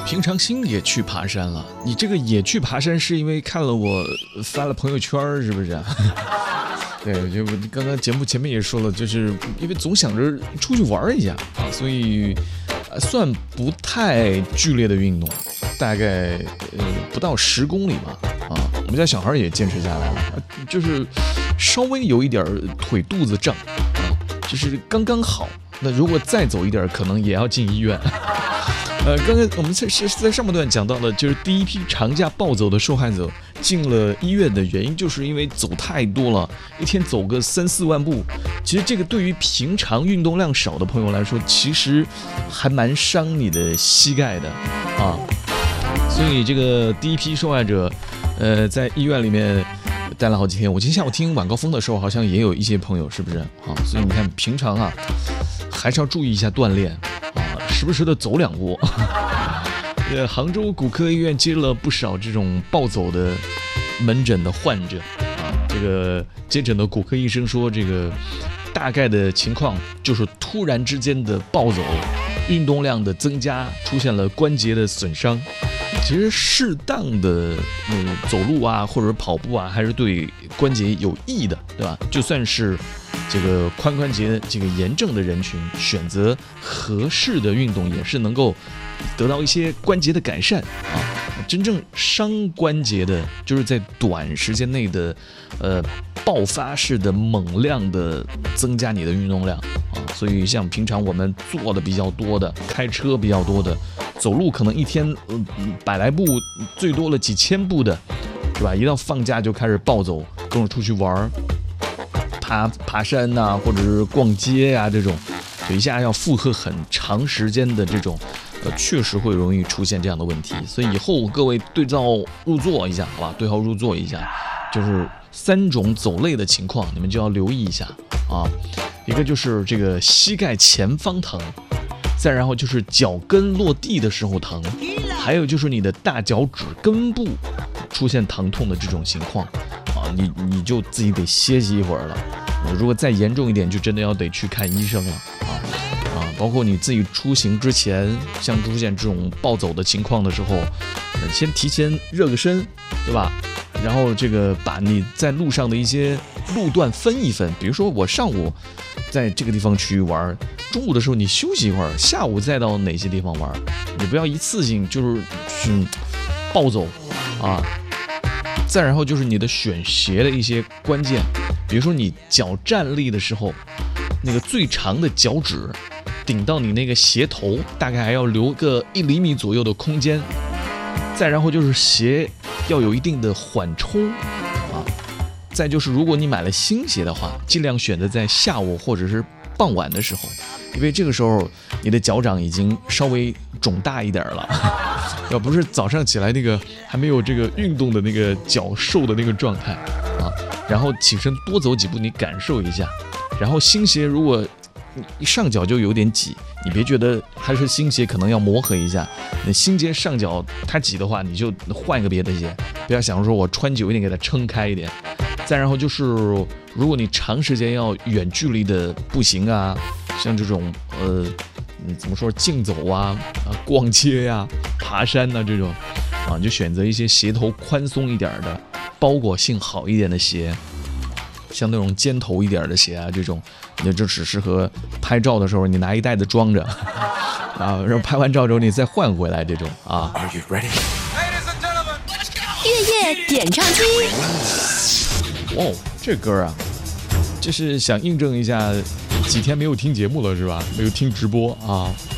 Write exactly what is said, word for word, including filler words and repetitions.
平常心也去爬山了，你这个也去爬山是因为看了我发了朋友圈是不是？对，就刚刚节目前面也说了，就是因为总想着出去玩一下啊，所以算不太剧烈的运动，大概呃不到十公里吧啊，我们家小孩也坚持下来了，就是稍微有一点腿肚子胀啊，就是刚刚好。那如果再走一点，可能也要进医院。呃，刚才我们在是在上半段讲到的，就是第一批长假暴走的受害者进了医院的原因，就是因为走太多了，一天走个三四万步。其实这个对于平常运动量少的朋友来说，其实还蛮伤你的膝盖的啊。所以这个第一批受害者，呃，在医院里面待了好几天。我今天下午听晚高峰的时候，好像也有一些朋友，是不是啊？所以你看，平常啊，还是要注意一下锻炼。时不时的走两步。呃，杭州骨科医院接了不少这种暴走的门诊的患者啊。这个接诊的骨科医生说，这个大概的情况就是突然之间的暴走，运动量的增加，出现了关节的损伤。其实适当的嗯走路啊，或者跑步啊，还是对关节有益的，对吧？就算是这个髋关节这个炎症的人群，选择合适的运动也是能够得到一些关节的改善啊。真正伤关节的，就是在短时间内的呃爆发式的猛量的增加你的运动量啊。所以像平常我们做的比较多的，开车比较多的，走路可能一天呃百来步，最多了几千步的，是吧？一到放假就开始暴走，跟我出去玩。爬爬山呐、啊，或者是逛街呀、啊，这种，就一下要负荷很长时间的这种，呃，确实会容易出现这样的问题。所以以后各位对照入座一下，好吧？对号入座一下，就是三种走类的情况，你们就要留意一下啊。一个就是这个膝盖前方疼，再然后就是脚跟落地的时候疼，还有就是你的大脚趾根部出现疼痛的这种情况。你你就自己得歇息一会儿了，如果再严重一点，就真的要得去看医生了啊啊！包括你自己出行之前，像出现这种暴走的情况的时候，先提前热个身，对吧？然后这个把你在路上的一些路段分一分，比如说我上午在这个地方去玩，中午的时候你休息一会儿，下午再到哪些地方玩，你不要一次性就是去暴走啊。再然后就是你的选鞋的一些关键，比如说你脚站立的时候，那个最长的脚趾顶到你那个鞋头，大概还要留个一厘米左右的空间。再然后就是鞋要有一定的缓冲啊。再就是如果你买了新鞋的话，尽量选择在下午或者是傍晚的时候，因为这个时候你的脚掌已经稍微肿大一点了。要不是早上起来那个还没有这个运动的那个脚瘦的那个状态啊，然后起身多走几步，你感受一下。然后新鞋如果一上脚就有点挤，你别觉得它是新鞋，可能要磨合一下。那新鞋上脚它挤的话，你就换一个别的鞋，不要想说我穿久一点给它撑开一点。再然后就是，如果你长时间要远距离的步行啊，像这种呃。嗯，怎么说竞走啊啊，逛街呀、啊、爬山呐、啊、这种啊，就选择一些鞋头宽松一点的、包裹性好一点的鞋，像那种尖头一点的鞋啊，这种你就只适合拍照的时候你拿一袋子装着啊，然后拍完照之后你再换回来这种啊。Are you ready? 月夜点唱机。 哇，这歌啊，这是想印证一下。几天没有听节目了是吧？没有听直播啊，